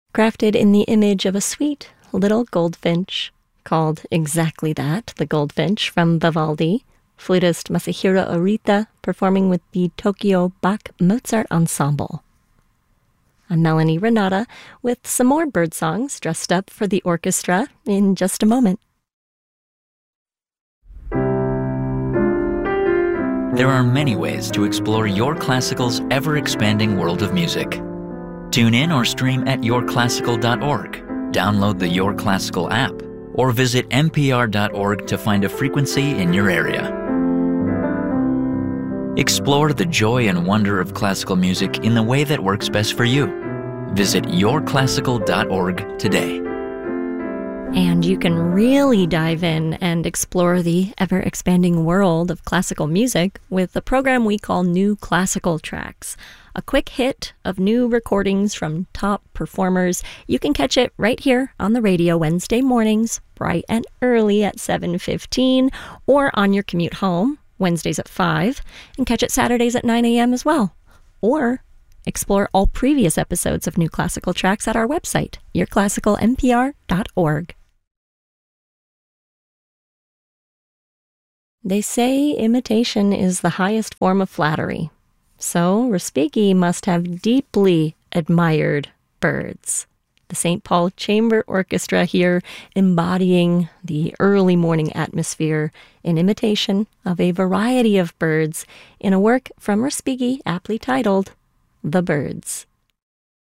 crafted in the image of a sweet little goldfinch, called exactly that, the goldfinch, from Vivaldi. Flutist Masahiro Orita performing with the Tokyo Bach Mozart Ensemble. I'm Melanie Renata with some more bird songs dressed up for the orchestra in just a moment. There are many ways to explore Your Classical's ever-expanding world of music. Tune in or stream at yourclassical.org, download the Your Classical app, or visit npr.org to find a frequency in your area. Explore the joy and wonder of classical music in the way that works best for you. Visit yourclassical.org today. And you can really dive in and explore the ever-expanding world of classical music with a program we call New Classical Tracks, a quick hit of new recordings from top performers. You can catch it right here on the radio Wednesday mornings, bright and early at 7:15, or on your commute home, Wednesdays at 5, and catch it Saturdays at 9 a.m. as well. Or explore all previous episodes of New Classical Tracks at our website, yourclassicalnpr.org. They say imitation is the highest form of flattery, so Respighi must have deeply admired birds. The St. Paul Chamber Orchestra here embodying the early morning atmosphere in imitation of a variety of birds in a work from Respighi aptly titled The Birds.